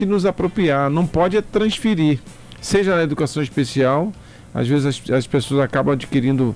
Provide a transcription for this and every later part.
que nos apropriar, não pode transferir, seja na educação especial, às vezes as pessoas acabam adquirindo,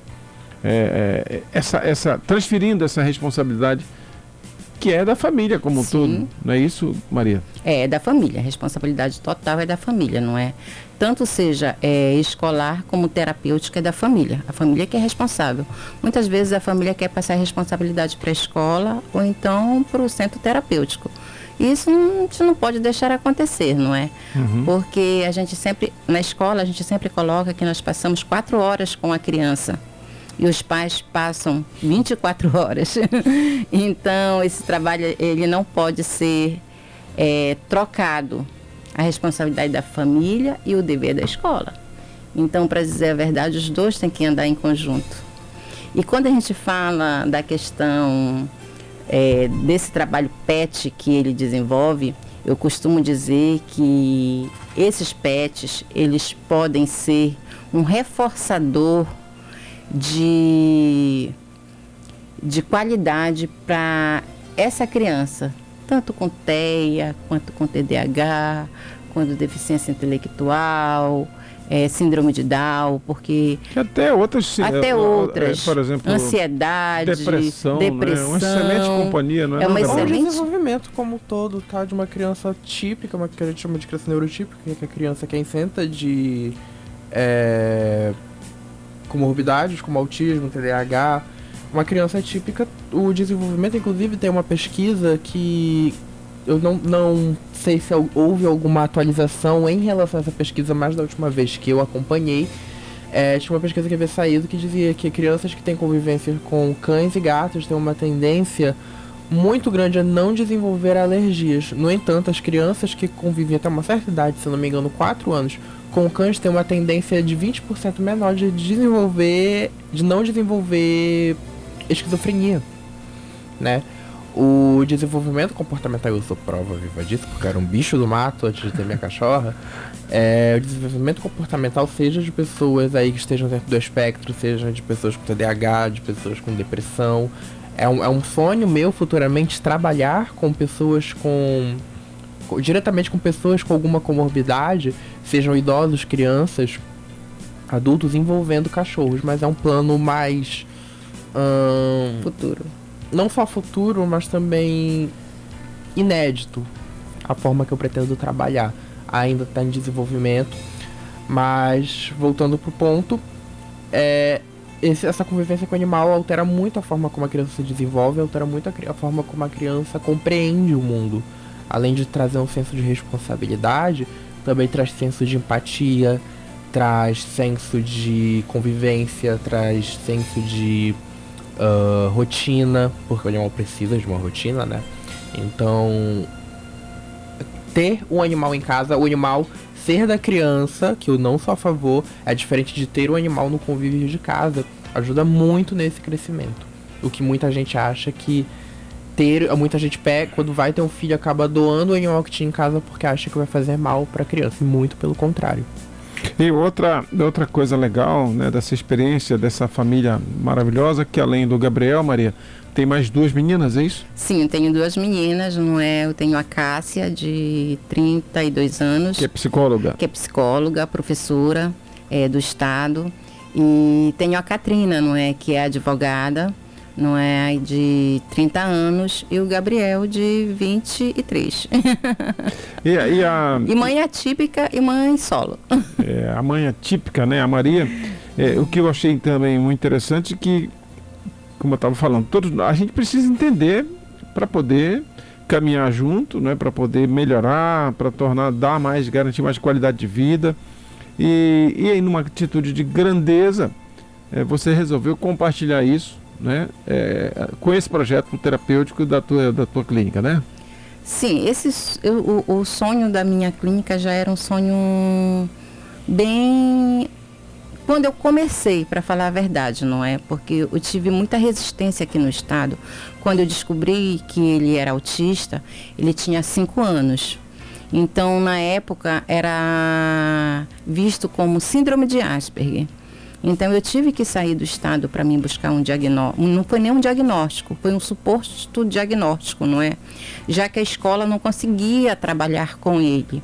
transferindo essa responsabilidade, que é da família como um todo, não é isso, Maria? É da família, a responsabilidade total é da família, não é? Tanto seja escolar como terapêutica é da família, a família que é responsável. Muitas vezes a família quer passar a responsabilidade para a escola ou então para o centro terapêutico. Isso a gente não pode deixar acontecer, não é? Porque a gente sempre, na escola, a gente sempre coloca que nós passamos 4 horas com a criança. E os pais passam 24 horas. Então, esse trabalho, ele não pode ser trocado. A responsabilidade da família e o dever da escola. Então, para dizer a verdade, os dois têm que andar em conjunto. E quando a gente fala da questão desse trabalho PET que ele desenvolve, eu costumo dizer que esses PETs, eles podem ser um reforçador de qualidade para essa criança, tanto com TEA, quanto com TDAH, quanto deficiência intelectual, síndrome de Down, porque... Até outras, por exemplo, ansiedade, depressão. Né? Uma excelente companhia, não é? Uma excelente... O desenvolvimento como um todo, tá? De uma criança típica, que a gente chama de criança neurotípica, que é a criança que é isenta de comorbidades como autismo, TDAH. Uma criança típica, o desenvolvimento, inclusive, tem uma pesquisa que eu não sei se houve alguma atualização em relação a essa pesquisa, mas da última vez que eu acompanhei, tinha uma pesquisa que havia saído que dizia que crianças que têm convivência com cães e gatos têm uma tendência muito grande a não desenvolver alergias. No entanto, as crianças que convivem até uma certa idade, se não me engano 4 anos, com cães têm uma tendência de 20% menor de não desenvolver esquizofrenia, né? O desenvolvimento comportamental, eu sou prova viva disso, porque eu era um bicho do mato antes de ter minha cachorra. O desenvolvimento comportamental, seja de pessoas aí que estejam dentro do espectro, seja de pessoas com TDAH, de pessoas com depressão. É um sonho meu futuramente trabalhar com pessoas diretamente com pessoas com alguma comorbidade, sejam idosos, crianças, adultos, envolvendo cachorros, mas é um plano mais futuro. Não só futuro, mas também inédito. A forma que eu pretendo trabalhar ainda está em desenvolvimento, mas voltando pro ponto, essa convivência com o animal altera muito a forma como a criança se desenvolve, altera muito a forma como a criança compreende o mundo. Além de trazer um senso de responsabilidade, também traz senso de empatia, traz senso de convivência, traz senso de rotina, porque o animal precisa de uma rotina, né? Então, ter um animal em casa, o animal ser da criança, que eu não sou a favor, é diferente de ter o animal no convívio de casa, ajuda muito nesse crescimento. O que muita gente acha que muita gente pega, quando vai ter um filho, acaba doando o animal que tinha em casa porque acha que vai fazer mal para a criança, e muito pelo contrário. E outra coisa legal, né, dessa experiência, dessa família maravilhosa, que além do Gabriel, Maria, tem mais 2 meninas, é isso? Sim, eu tenho 2 meninas, não é? Eu tenho a Cássia, de 32 anos. Que é psicóloga. Professora do Estado. E tenho a Catrina, não é? Que é advogada, não é? De 30 anos. E o Gabriel, de 23. E mãe atípica e mãe solo. A mãe atípica, né? A Maria. O que eu achei também muito interessante é que, como eu estava falando, a gente precisa entender para poder caminhar junto, né? Para poder melhorar, para garantir mais qualidade de vida. E aí, numa atitude de grandeza, você resolveu compartilhar isso, né? Com esse projeto terapêutico da tua clínica, né? Sim, o sonho da minha clínica já era um sonho bem... Quando eu comecei, para falar a verdade, não é? Porque eu tive muita resistência aqui no estado. Quando eu descobri que ele era autista, ele tinha 5 anos. Então, na época, era visto como síndrome de Asperger. Então eu tive que sair do estado para mim buscar um diagnóstico. Não foi nem um diagnóstico, foi um suposto diagnóstico, não é? Já que a escola não conseguia trabalhar com ele.